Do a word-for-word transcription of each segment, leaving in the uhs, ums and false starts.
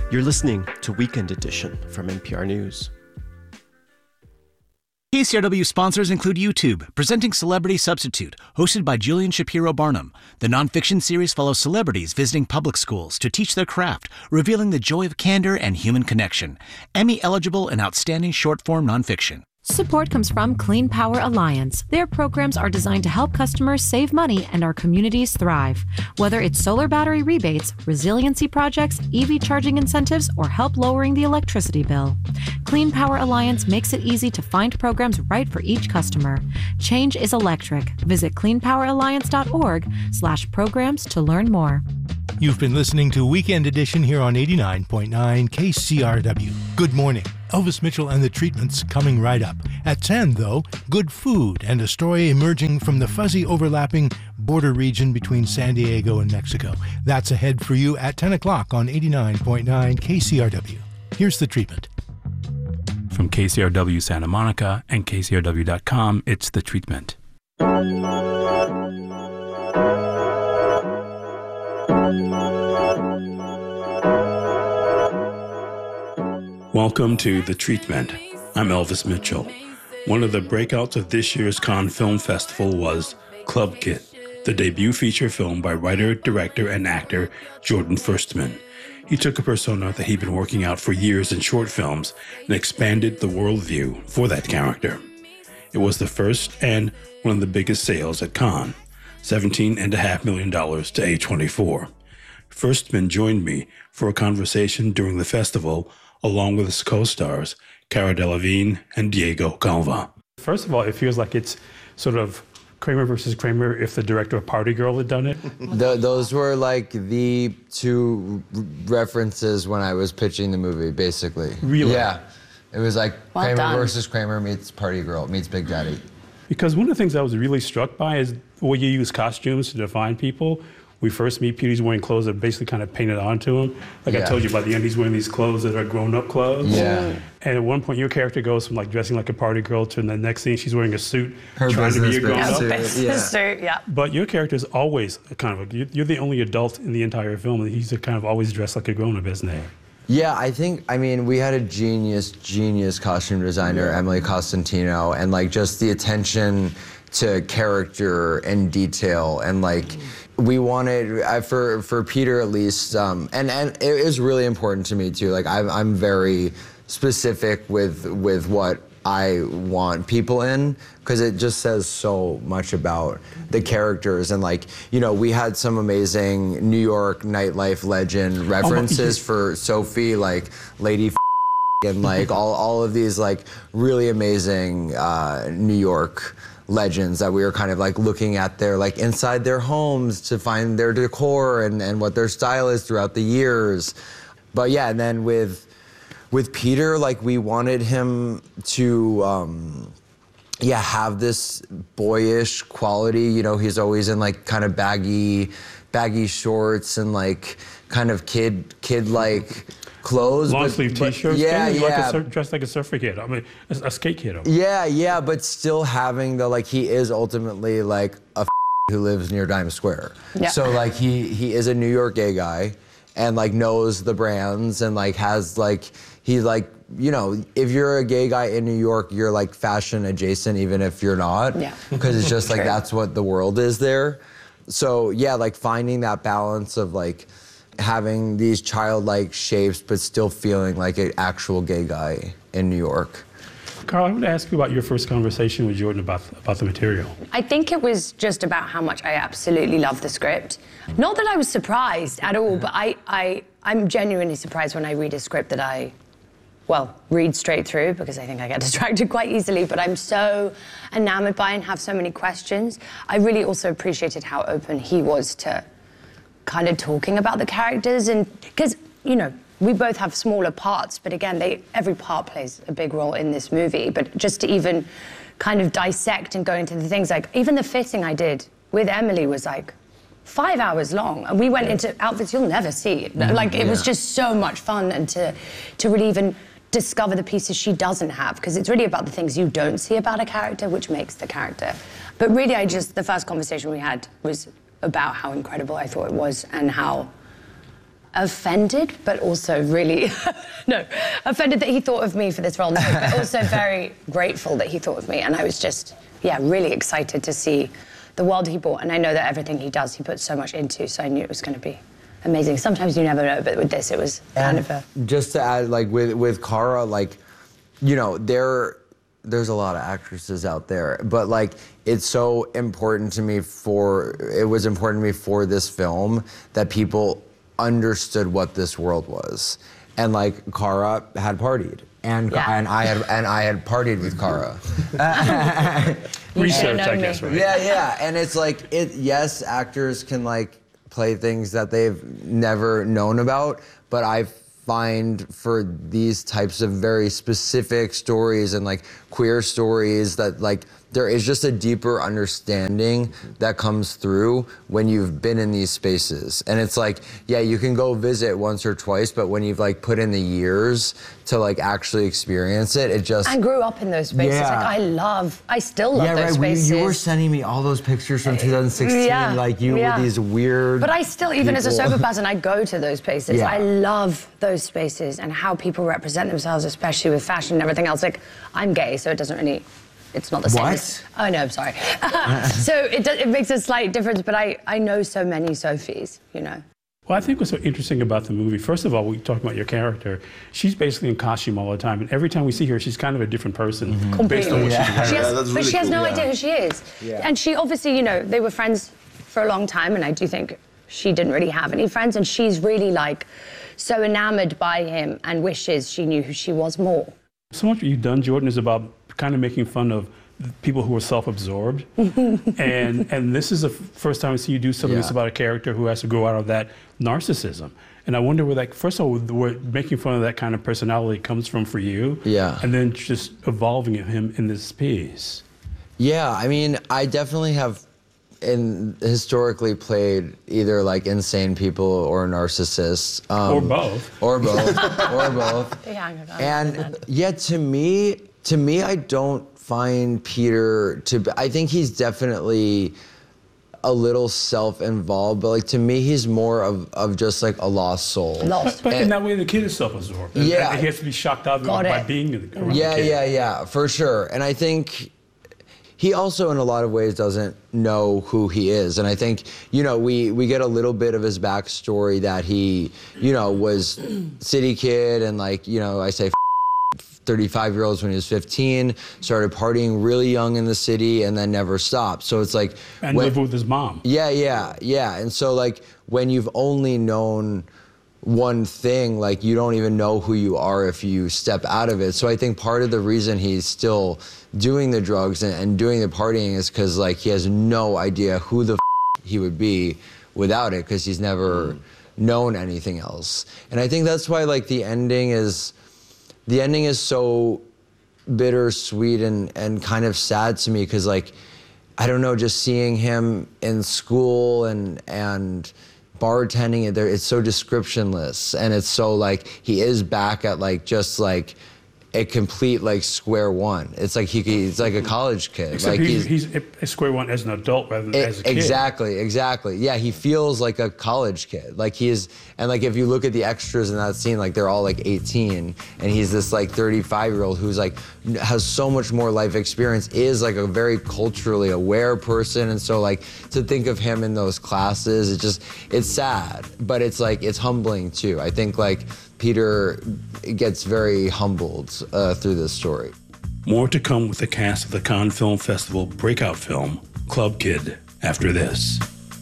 You're listening to Weekend Edition from N P R News. K C R W sponsors include YouTube, presenting Celebrity Substitute, hosted by Julian Shapiro Barnum. The nonfiction series follows celebrities visiting public schools to teach their craft, revealing the joy of candor and human connection. Emmy-eligible and outstanding short-form nonfiction. Support comes from Clean Power Alliance. Their programs are designed to help customers save money and our communities thrive. Whether it's solar battery rebates, resiliency projects, E V charging incentives, or help lowering the electricity bill. Clean Power Alliance makes it easy to find programs right for each customer. Change is electric. Visit clean power alliance dot org slash programs to learn more. You've been listening to Weekend Edition here on eighty-nine point nine K C R W. Good morning. Elvis Mitchell and the Treatments coming right up. At ten, though, good food and a story emerging from the fuzzy overlapping border region between San Diego and Mexico. That's ahead for you at ten o'clock on eighty-nine point nine K C R W. Here's the treatment. From K C R W Santa Monica and K C R W dot com, it's The Treatment. Welcome to The Treatment. I'm Elvis Mitchell. One of the breakouts of this year's Cannes Film Festival was Club Kid, the debut feature film by writer, director, and actor Jordan Firstman. He took a persona that he'd been working out for years in short films and expanded the worldview for that character. It was the first and one of the biggest sales at Cannes, seventeen point five million dollars to A twenty-four. Firstman joined me for a conversation during the festival along with his co-stars, Cara Delevingne and Diego Calva. First of all, it feels like it's sort of Kramer versus Kramer if the director of Party Girl had done it. the, those were like the two references when I was pitching the movie, basically. Really? Yeah. It was like Well Kramer done. versus Kramer meets Party Girl meets Big Daddy. Because one of the things I was really struck by is the way you use costumes to define people. We first meet Peter, he's wearing clothes that basically kind of painted onto him. Like Yeah. I told you, by the end he's wearing these clothes that are grown-up clothes. Yeah. And at one point your character goes from like dressing like a party girl to the next scene she's wearing a suit, Her trying to be a business grown-up. suit. Business suit, yeah. But your character is always a kind of, a, you- you're the only adult in the entire film, and he's a kind of always dressed like a grown-up, isn't he? Yeah, I think, I mean, we had a genius, genius costume designer, Emily Costantino, and like just the attention to character and detail, and like we wanted, I, for for Peter at least, um, and and it is really important to me too. Like I'm I'm very specific with with what I want people in, because it just says so much about the characters. And like, you know, we had some amazing New York nightlife legend references for Sophie, like Lady F and like all, all of these like really amazing uh, New York legends that we were kind of like looking at their like inside their homes to find their decor and, and what their style is throughout the years. But yeah, and then with with Peter, like we wanted him to um, yeah, have this boyish quality. You know, he's always in like kind of baggy baggy shorts and like kind of kid kid like clothes. Long but- sleeve but- t-shirts, Yeah, kind of yeah. like a, sur- dressed like a surfer kid. I mean, a, a skate kid. Yeah, yeah, but still having the, like, he is ultimately like a f- who lives near Times Square. Yeah. So like he he is a New York gay guy, and like knows the brands and like has like he like you know if you're a gay guy in New York, you're like fashion adjacent even if you're not. Yeah. Because it's just like True. that's what the world is there. So yeah, like finding that balance of like having these childlike shapes but still feeling like an actual gay guy in New York. Carl, I want to ask you about your first conversation with Jordan about, about the material. I think it was just about how much I absolutely love the script. Not that I was surprised at all, but I, I, I'm genuinely surprised when I read a script that I, well, read straight through, because I think I get distracted quite easily, but I'm so enamored by and have so many questions. I really also appreciated how open he was to kind of talking about the characters, and because, you know, we both have smaller parts, but again, they every part plays a big role in this movie. But just to even kind of dissect and go into the things, like even the fitting I did with Emily was like five hours long, and we went into outfits you'll never see. Like it was just so much fun, and to to really even discover the pieces she doesn't have, because it's really about the things you don't see about a character, which makes the character. But really, I just the first conversation we had was about how incredible I thought it was, and how offended, but also really, no, offended that he thought of me for this role, no, but also very grateful that he thought of me. And I was just, yeah, really excited to see the world he brought. And I know that everything he does, he puts so much into, so I knew it was going to be amazing. Sometimes you never know, but with this, it was kind and of a... Just to add, like, with, with Cara, like, you know, there, there's a lot of actresses out there, but, like, it's so important to me for, it was important to me for this film that people understood what this world was. And, like, Cara had partied. And, Yeah. and I had and I had partied with Cara. Research, I me. guess, right? Yeah, yeah. And it's like, it. yes, actors can, like, play things that they've never known about, but I find for these types of very specific stories and, like, queer stories that, like, there is just a deeper understanding that comes through when you've been in these spaces. And it's like, yeah, you can go visit once or twice, but when you've, like, put in the years to, like, actually experience it, it just... I grew up in those spaces. Yeah. Like, I love, I still love yeah, those right. We, spaces. you were sending me all those pictures from two thousand sixteen, Yeah, like you yeah. were these weird But I still, even as a people. sober person, I go to those spaces. Yeah. I love those spaces and how people represent themselves, especially with fashion and everything else. Like, I'm gay, so it doesn't really, it's not the same. What? As, oh, no, I'm sorry. So it, do, it makes a slight difference, but I, I know so many Sophies, you know. Well, I think what's so interesting about the movie, first of all, we talk about your character. She's basically in costume all the time, and every time we see her, she's kind of a different person based on what Yeah. she's wearing. She has, Yeah, that's but really she has cool, no yeah. idea who she is. Yeah. And she obviously, you know, they were friends for a long time, and I do think she didn't really have any friends, and she's really, like, so enamored by him and wishes she knew who she was more. So much what you've done, Jordan, is about kind of making fun of people who are self-absorbed. and and this is the f- first time I see you do something Yeah. that's about a character who has to grow out of that narcissism. And I wonder where that, first of all, where making fun of that kind of personality comes from for you. Yeah. And then just evolving him in this piece. Yeah, I mean, I definitely have in historically played either, like, insane people or narcissists. Um, Or both. Or both. or both. Yeah, I'm- I'm- And yeah, to me, to me, I don't find Peter to be, I think he's definitely a little self-involved, but, like, to me, he's more of, of just, like, a lost soul. Lost. But in And- that way, the kid is self-absorbed. And- Yeah. and he has to be shocked out Got by it. being around Yeah, the kid. yeah, yeah, for sure. And I think he also, in a lot of ways, doesn't know who he is. And I think, you know, we, we get a little bit of his backstory that he, you know, was city kid and, like, you know, I say thirty-five-year-olds when he was fifteen, started partying really young in the city and then never stopped. So it's like... And when- live with his mom. yeah, yeah, yeah. And so, like, when you've only known one thing, like, you don't even know who you are if you step out of it. So I think part of the reason he's still doing the drugs and, and doing the partying is because, like, he has no idea who the f- he would be without it, because he's never mm. known anything else. And I think that's why, like, the ending is... The ending is so bittersweet and, and kind of sad to me, because, like, I don't know, just seeing him in school and and bartending, it there, it's so descriptionless, and it's so, like, he is back at, like, just, like, a complete, like, square one. It's like he, he's like a college kid. Except like he's, he's a square one as an adult rather than it- as a kid. Exactly, exactly. Yeah, he feels like a college kid. Like, he is, and, like, if you look at the extras in that scene, like, they're all, like, eighteen, and he's this, like, thirty-five-year-old who's, like, n- has so much more life experience, is, like, a very culturally aware person, and so, like, to think of him in those classes, it just, it's sad, but it's, like, it's humbling, too. I think, like, Peter gets very humbled uh, through this story. More to come with the cast of the Cannes Film Festival breakout film, Club Kid, after this.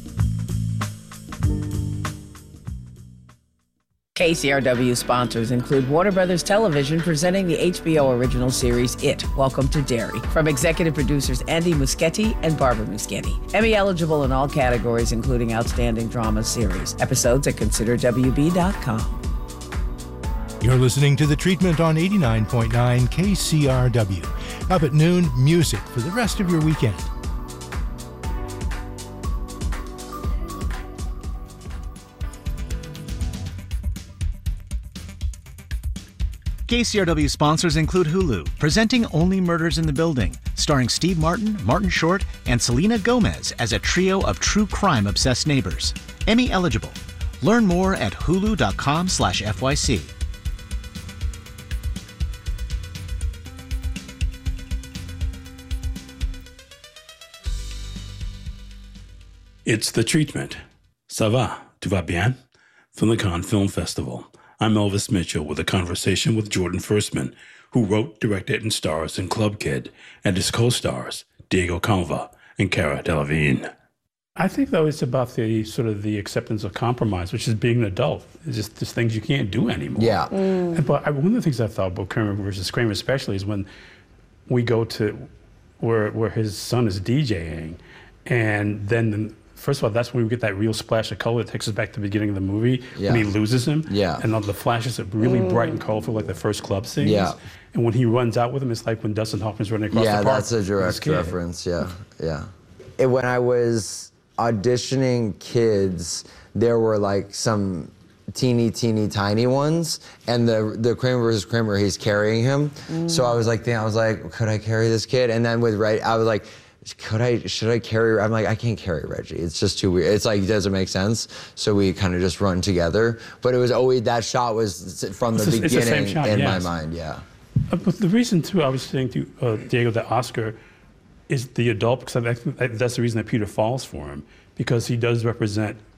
K C R W sponsors include Warner Brothers Television presenting the H B O original series It, Welcome to Derry, from executive producers Andy Muschietti and Barbara Muschietti. Emmy eligible in all categories, including Outstanding Drama Series. Episodes at consider w b dot com. You're listening to The Treatment on eighty-nine point nine K C R W. Up at noon, music for the rest of your weekend. K C R W sponsors include Hulu, presenting Only Murders in the Building, starring Steve Martin, Martin Short, and Selena Gomez as a trio of true crime-obsessed neighbors. Emmy eligible. Learn more at hulu.com slash FYC. It's The Treatment. Ça va? Tu vas bien? From the Cannes Film Festival. I'm Elvis Mitchell with a conversation with Jordan Firstman, who wrote, directed, and stars in Club Kid, and his co-stars, Diego Calva and Cara Delevingne. I think, though, it's about the sort of the acceptance of compromise, which is being an adult. It's just, just things you can't do anymore. Yeah. Mm. But I, one of the things I thought about Kramer versus Kramer especially is when we go to where where his son is DJing, and then first of all, that's when we get that real splash of color that takes us back to the beginning of the movie, yeah. when he loses him. Yeah. And all the flashes are really mm. bright and colorful, like the first club scenes. Yeah. And when he runs out with him, it's like when Dustin Hoffman's running across yeah, the park. Yeah, that's a direct reference, yeah, yeah. It, when I was auditioning kids, there were like some teeny, teeny, tiny ones, and the the Kramer versus Kramer, he's carrying him. Mm. So I was like, thinking, I was like, could I carry this kid? And then with Red, I was like, could I, should I carry, I'm like, I can't carry Reggie. It's just too weird. It's like, it doesn't make sense. So we kind of just run together. But it was always, that shot was from the it's beginning the, it's the same shot, in yes. my mind, yeah. Uh, but the reason too, I was saying to uh, Diego, that Oscar is the adult, because I think that's the reason that Peter falls for him, because he does represent